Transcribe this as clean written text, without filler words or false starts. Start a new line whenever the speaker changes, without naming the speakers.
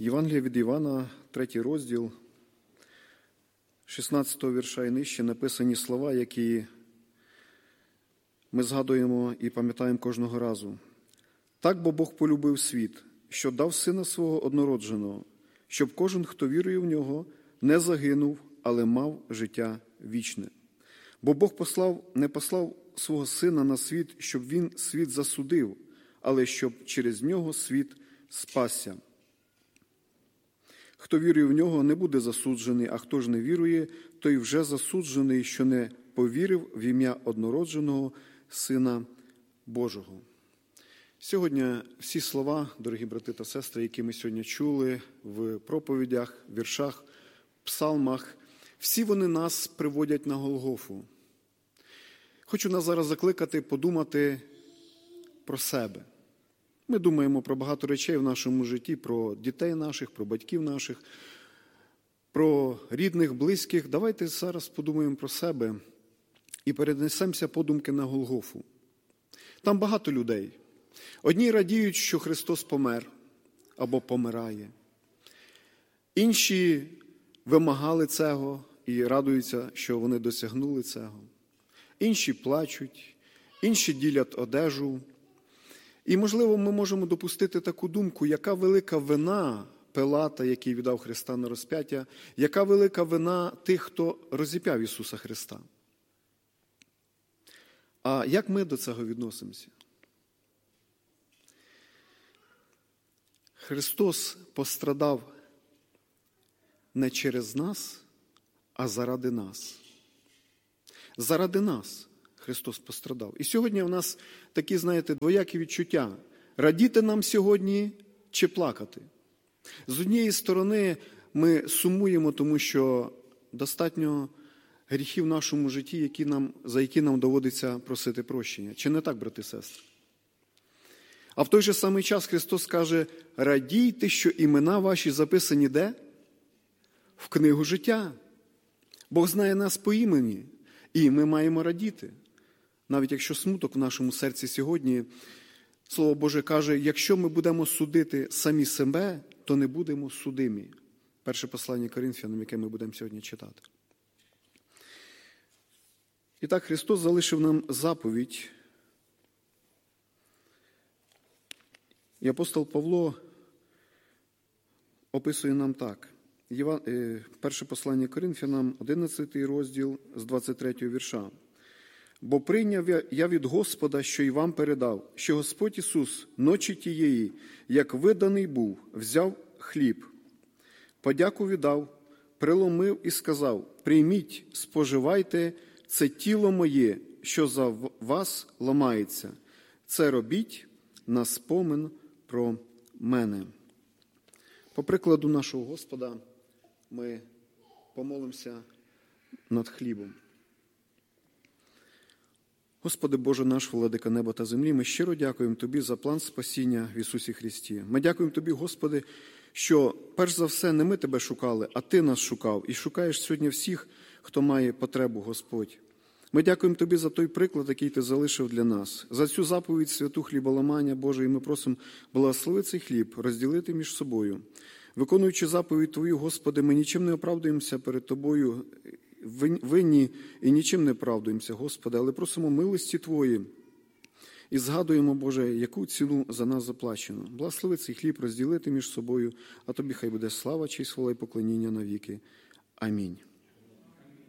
Євангелія від Івана, 3 розділ, 16 вірша і нижче написані слова, які ми згадуємо і пам'ятаємо кожного разу. «Так, бо Бог полюбив світ, що дав Сина Свого однородженого, щоб кожен, хто вірує в Нього, не загинув, але мав життя вічне. Бо Бог не послав свого Сина на світ, щоб Він світ засудив, але щоб через Нього світ спасся. Хто вірує в Нього, не буде засуджений, а хто ж не вірує, той вже засуджений, що не повірив в ім'я однородженого Сина Божого». Сьогодні всі слова, дорогі брати та сестри, які ми сьогодні чули в проповідях, віршах, псалмах, всі вони нас приводять на Голгофу. Хочу нас зараз закликати подумати про себе. Ми думаємо про багато речей в нашому житті, про дітей наших, про батьків наших, про рідних, близьких. Давайте зараз подумаємо про себе і перенесемося подумки на Голгофу. Там багато людей. Одні радіють, що Христос помер або помирає. Інші вимагали цього і радуються, що вони досягнули цього. Інші плачуть, інші ділять одежу. І, можливо, ми можемо допустити таку думку, яка велика вина Пилата, який віддав Христа на розп'яття, яка велика вина тих, хто розіп'яв Ісуса Христа. А як ми до цього відносимося? Христос пострадав не через нас, а заради нас. Заради нас Христос пострадав. І сьогодні в нас такі, знаєте, двоякі відчуття. Радіти нам сьогодні чи плакати? З однієї сторони ми сумуємо, тому що достатньо гріхів в нашому житті, за які нам доводиться просити прощення. Чи не так, брати і сестри? А в той же самий час Христос каже, радійте, що імена ваші записані де? В книгу життя. Бог знає нас по імені, і ми маємо радіти. Навіть якщо смуток в нашому серці сьогодні, Слово Боже каже, якщо ми будемо судити самі себе, то не будемо судимі. Перше послання Коринфянам, яке ми будемо сьогодні читати. І так, Христос залишив нам заповідь. І апостол Павло описує нам так. Перше послання Коринфянам, 11 розділ, з 23 вірша. «Бо прийняв я від Господа, що й вам передав, що Господь Ісус ночі тієї, як виданий був, взяв хліб, подяку віддав, приломив і сказав, прийміть, споживайте, це тіло моє, що за вас ламається. Це робіть на спомин про мене». По прикладу нашого Господа ми помолимося над хлібом. Господи Боже наш, владика неба та землі, ми щиро дякуємо Тобі за план спасіння в Ісусі Христі. Ми дякуємо Тобі, Господи, що, перш за все, не ми Тебе шукали, а Ти нас шукав. І шукаєш сьогодні всіх, хто має потребу, Господь. Ми дякуємо Тобі за той приклад, який Ти залишив для нас. За цю заповідь святу хліболамання, Боже, і ми просимо благослови цей хліб, розділити між собою. Виконуючи заповідь Твою, Господи, ми нічим не оправдуємося перед Тобою, винні і нічим не оправдуємося, Господи, але просимо милості Твої і згадуємо, Боже, яку ціну за нас заплачено. Благослови цей хліб розділити між собою, а Тобі хай буде слава, честь, хвала і поклоніння навіки. Амінь.